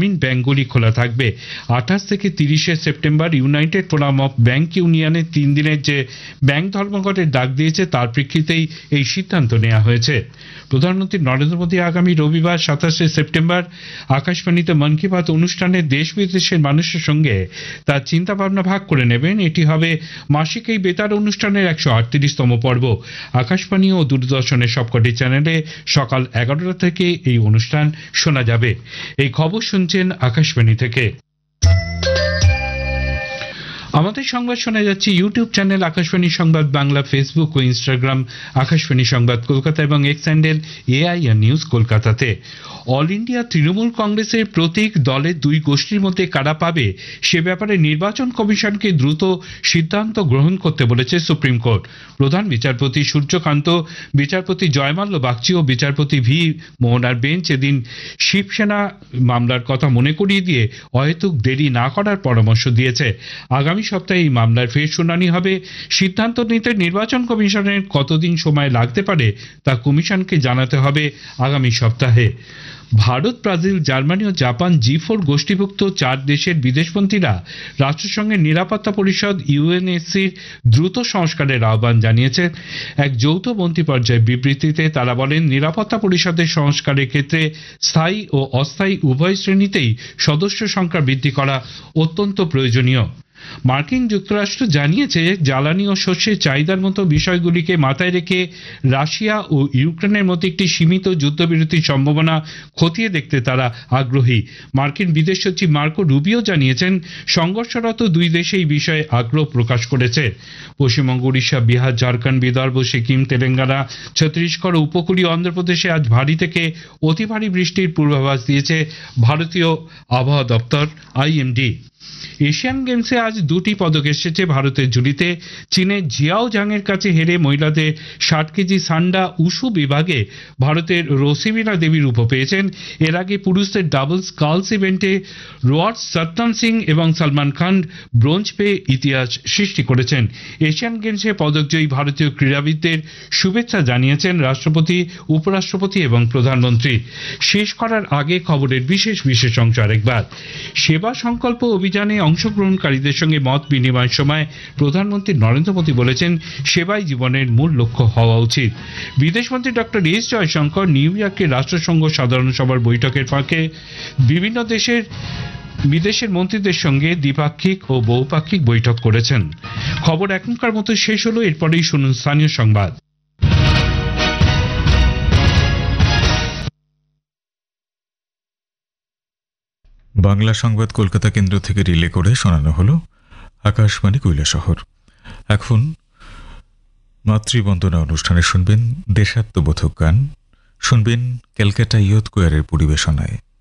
গ্রামীণ ব্যাংকগুলি খোলা থাকবে। 28 থেকে 30 September United forum of bank ইউনিয়নের 3 দিনের যে ব্যাংক ধর্মঘটের ডাক দিয়েছে তার প্রেক্ষিতেই এই সিদ্ধান্ত নেওয়া হয়েছে। প্রধানমন্ত্রী নরেন্দ্র মোদী আগামী রবিবার 27 সেপ্টেম্বর আকাশবাণীতে মন কি বাত অনুষ্ঠানে দেশ বিদেশের মানুষের সঙ্গে তার চিন্তা ভাবনা ভাগ করে নেবেন। এটি হবে মাসিক এই বেতার অনুষ্ঠানের 138তম পর্ব। আকাশবাণী ও দূরদর্শনের সবকটি চ্যানেলে সকাল 11টা থেকে এই অনুষ্ঠান শোনা যাবে। এই খবর শুনছেন আকাশবাণী থেকে। আমাদের সংবাদ শোনা যাচ্ছে ইউটিউব চ্যানেল আকাশবাণী সংবাদ বাংলা, ফেসবুক ও ইনস্টাগ্রাম আকাশবাণী সংবাদ কলকাতা এবং এক্স হ্যান্ডেল AIR নিউজ কলকাতাতে। অল ইন্ডিয়া তৃণমূল কংগ্রেসের প্রতীক দলের দুই গোষ্ঠীর মধ্যে কারা পাবে সে ব্যাপারে নির্বাচন কমিশনকে দ্রুত সিদ্ধান্ত গ্রহণ করতে বলেছে সুপ্রিম কোর্ট। প্রধান বিচারপতি সূর্যকান্ত, বিচারপতি জয়মাল্য বাগচি ও বিচারপতি ভি মোহনার বেঞ্চ এদিন শিবসেনা মামলার কথা মনে করিয়ে দিয়ে অহেতুক দেরি না করার পরামর্শ দিয়েছে। আগামী সপ্তাহে এই মামলার ফের শুনানি হবে। সিদ্ধান্ত নিতে নির্বাচন কমিশনের কতদিন সময় লাগতে পারে তা কমিশনকে জানাতে হবে আগামী সপ্তাহে। ভারত, ব্রাজিল, জার্মানি ও জাপান G4 গোষ্ঠীভুক্ত 4 দেশের বিদেশমন্ত্রীরা রাষ্ট্রসংঘের নিরাপত্তা পরিষদ UNSCর দ্রুত সংস্কারের আহ্বান জানিয়েছে। এক যৌথ মন্ত্রী পর্যায়ে বিবৃতিতে তারা বলেন, নিরাপত্তা পরিষদের সংস্কারের ক্ষেত্রে স্থায়ী ও অস্থায়ী উভয় শ্রেণীতেই সদস্য সংখ্যা বৃদ্ধি করা অত্যন্ত প্রয়োজনীয়। মার্কিন যুক্তরাষ্ট্র জানিয়েছে জ্বালানি ও শস্যের চাহিদার মতো বিষয়গুলিকে মাথায় রেখে রাশিয়া ও ইউক্রেনের মধ্যে একটি সীমিত যুদ্ধবিরতির সম্ভাবনা খতিয়ে দেখতে তারা আগ্রহী। মার্কিন বিদেশ সচিব মার্কো রুবিও জানিয়েছেন সংঘর্ষরত দুই দেশে এই বিষয়ে আগ্রহ প্রকাশ করেছে। পশ্চিমবঙ্গ, উড়িষ্যা, বিহার, ঝাড়খণ্ড, বিদর্ভ, সিকিম, তেলেঙ্গানা, ছত্তিশগড় ও উপকূলীয় অন্ধ্রপ্রদেশে আজ ভারী থেকে অতি ভারী বৃষ্টির পূর্বাভাস দিয়েছে ভারতীয় আবহাওয়া দপ্তর IMD। এশিয়ান গেমসে আজ 2টি পদক এসেছে ভারতের ঝুলিতে। চীনের জিয়াও জাংয়ের কাছে হেরে মহিলাদের 60 কেজি সান্ডা উশু বিভাগে ভারতের রোসিবিনা দেবী রূপ পেয়েছেন। এর আগে পুরুষদের ডাবলস কার্লস ইভেন্টে রোয়ার্ড সত্যম সিং এবং সলমান খান ব্রোঞ্জ পেয়ে ইতিহাস সৃষ্টি করেছেন। এশিয়ান গেমসে পদকজয়ী ভারতীয় ক্রীড়াবিদদের শুভেচ্ছা জানিয়েছেন রাষ্ট্রপতি, উপরাষ্ট্রপতি এবং প্রধানমন্ত্রী। শেষ করার আগে খবরের বিশেষ অংশ আরেকবার। সেবা সংকল্প অভিযানে অংশগ্রহণকারীদের সঙ্গে মত বিনিময়ের সময় প্রধানমন্ত্রী নরেন্দ্র মোদী বলেছেন, সেবাই জীবনের মূল লক্ষ্য হওয়া উচিত। বিদেশমন্ত্রী ডক্টর এস জয়শঙ্কর নিউ ইয়র্কে রাষ্ট্রসংঘ সাধারণ সভার বৈঠকের ফাঁকে বিভিন্ন বিদেশের মন্ত্রীদের সঙ্গে দ্বিপাক্ষিক ও বহুপাক্ষিক বৈঠক করেছেন। খবর এখনকার মতো শেষ হলো। এরপরেই শুনুন স্থানীয় সংবাদ। বাংলা সংবাদ কলকাতা কেন্দ্র থেকে রিলে করে শোনানো হলো আকাশবাণী কৈলাসহর। এখন মাতৃবন্দনা অনুষ্ঠানে শুনবেন দেশাত্মবোধক গান, শুনবেন ক্যালকাটা ইয়ুথ কোয়ারের পরিবেশনায়।